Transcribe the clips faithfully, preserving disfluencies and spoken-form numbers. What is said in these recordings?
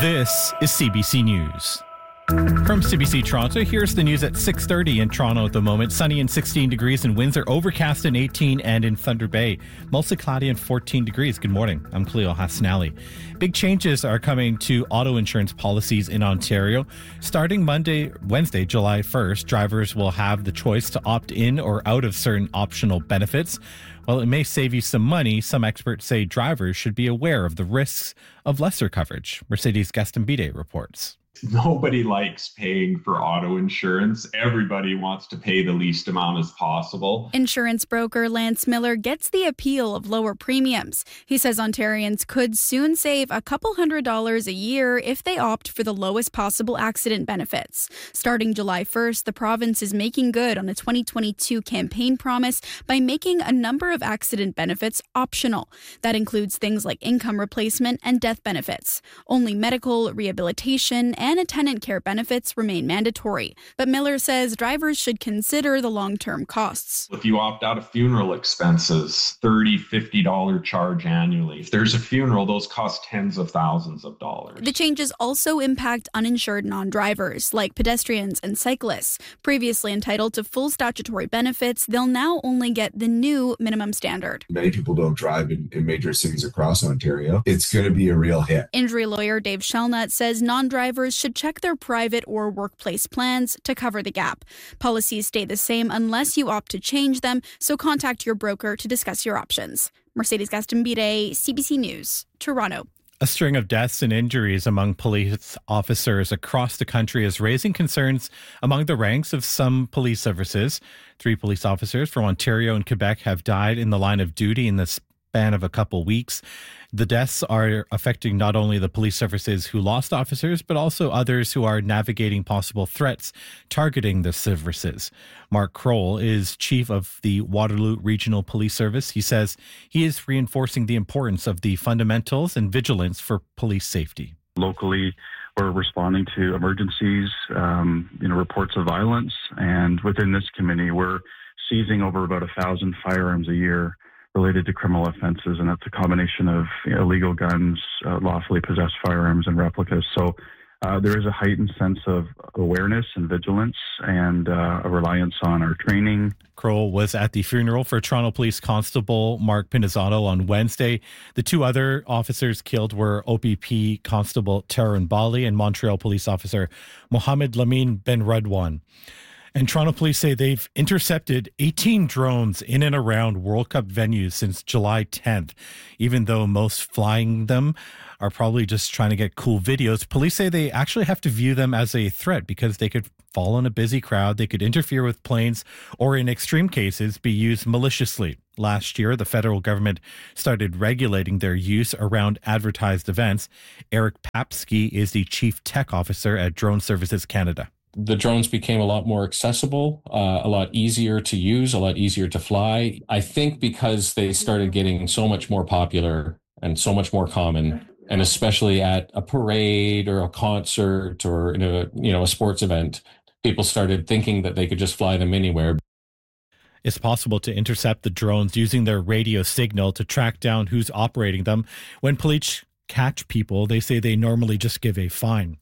This is C B C News. From C B C Toronto, here's the news at six thirty in Toronto at the moment. Sunny and sixteen degrees in Windsor, overcast and eighteen, and in Thunder Bay, mostly cloudy and fourteen degrees. Good morning. I'm Khalil Hassanali. Big changes are coming to auto insurance policies in Ontario. Starting Monday, Wednesday, July first, drivers will have the choice to opt in or out of certain optional benefits. While it may save you some money, some experts say drivers should be aware of the risks of lesser coverage. Mercedes Gastambide reports. Nobody likes paying for auto insurance. Everybody wants to pay the least amount as possible. Insurance broker Lance Miller gets the appeal of lower premiums. He says Ontarians could soon save a couple hundred dollars a year if they opt for the lowest possible accident benefits. Starting July first, the province is making good on a twenty twenty-two campaign promise by making a number of accident benefits optional. That includes things like income replacement and death benefits. Only medical, rehabilitation, and and attendant care benefits remain mandatory. But Miller says drivers should consider the long-term costs. If you opt out of funeral expenses, thirty dollars, fifty dollars charge annually. If there's a funeral, those cost tens of thousands of dollars. The changes also impact uninsured non-drivers, like pedestrians and cyclists. Previously entitled to full statutory benefits, they'll now only get the new minimum standard. Many people don't drive in, in major cities across Ontario. It's going to be a real hit. Injury lawyer Dave Shelnut says non-drivers should check their private or workplace plans to cover the gap. Policies stay the same unless you opt to change them, so contact your broker to discuss your options. Mercedes Gastambide, C B C News, Toronto. A string of deaths and injuries among police officers across the country is raising concerns among the ranks of some police services. Three police officers from Ontario and Quebec have died in the line of duty in the span of a couple weeks. The deaths are affecting not only the police services who lost officers, but also others who are navigating possible threats targeting the services. Mark Kroll is chief of the Waterloo Regional Police Service. He says he is reinforcing the importance of the fundamentals and vigilance for police safety. Locally, we're responding to emergencies, um, you know, reports of violence, and within this committee, we're seizing over about a thousand firearms a year related to criminal offenses, and that's a combination of you know, illegal guns, uh, lawfully possessed firearms, and replicas. So uh, there is a heightened sense of awareness and vigilance and uh, a reliance on our training. Kroll was at the funeral for Toronto Police Constable Mark Pinizzato on Wednesday. The two other officers killed were O P P Constable Tarun Bali and Montreal Police Officer Mohamed Lamine Ben Redwan. And Toronto police say they've intercepted eighteen drones in and around World Cup venues since July tenth. Even though most flying them are probably just trying to get cool videos, police say they actually have to view them as a threat because they could fall in a busy crowd, they could interfere with planes, or in extreme cases, be used maliciously. Last year, the federal government started regulating their use around advertised events. Eric Papsky is the chief tech officer at Drone Services Canada. The drones became a lot more accessible, uh, a lot easier to use, a lot easier to fly. I think because they started getting so much more popular and so much more common, and especially at a parade or a concert or in a, you know, a sports event, people started thinking that they could just fly them anywhere. It's possible to intercept the drones using their radio signal to track down who's operating them. When police catch people, they say they normally just give a fine.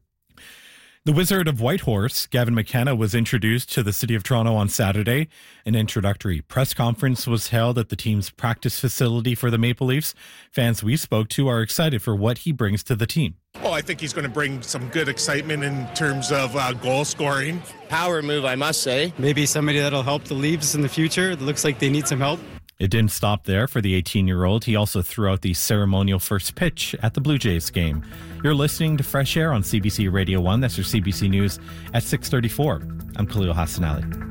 The Wizard of Whitehorse, Gavin McKenna, was introduced to the City of Toronto on Saturday. An introductory press conference was held at the team's practice facility for the Maple Leafs. Fans we spoke to are excited for what he brings to the team. Oh, I think he's going to bring some good excitement in terms of uh, goal scoring. Power move, I must say. Maybe somebody that'll help the Leafs in the future. It looks like they need some help. It didn't stop there for the eighteen-year-old. He also threw out the ceremonial first pitch at the Blue Jays game. You're listening to Fresh Air on C B C Radio one. That's your C B C News at six thirty-four. I'm Khalil Hassanali.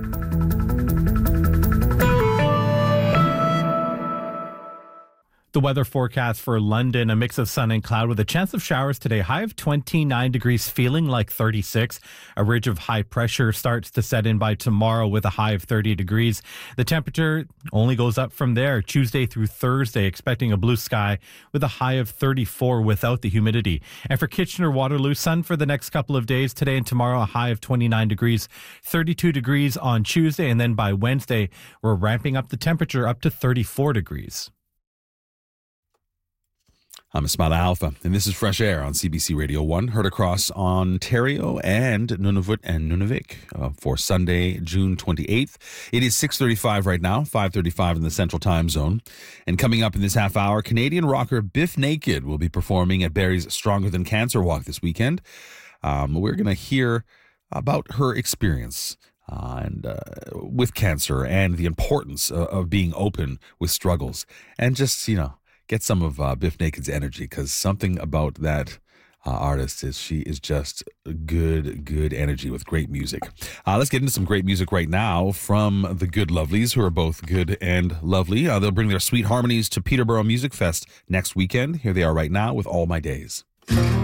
The weather forecast for London, a mix of sun and cloud with a chance of showers today. High of twenty-nine degrees, feeling like thirty-six. A ridge of high pressure starts to set in by tomorrow with a high of thirty degrees. The temperature only goes up from there Tuesday through Thursday, expecting a blue sky with a high of thirty-four without the humidity. And for Kitchener-Waterloo, sun for the next couple of days. Today and tomorrow, a high of twenty-nine degrees, thirty-two degrees on Tuesday. And then by Wednesday, we're ramping up the temperature up to thirty-four degrees. I'm Ismail Alpha, and this is Fresh Air on C B C Radio one, heard across Ontario and Nunavut and Nunavik uh, for Sunday, June twenty-eighth. It is six thirty-five right now, five thirty-five in the Central Time Zone. And coming up in this half hour, Canadian rocker Biff Naked will be performing at Barrie's Stronger Than Cancer Walk this weekend. Um, we're going to hear about her experience Uh, and uh, with cancer and the importance of, of being open with struggles, and just, you know, get some of uh, Biff Naked's energy, because something about that uh, artist is she is just good, good energy with great music. Uh, let's get into some great music right now from the Good Lovelies, who are both good and lovely. Uh, they'll bring their sweet harmonies to Peterborough Music Fest next weekend. Here they are right now with All My Days.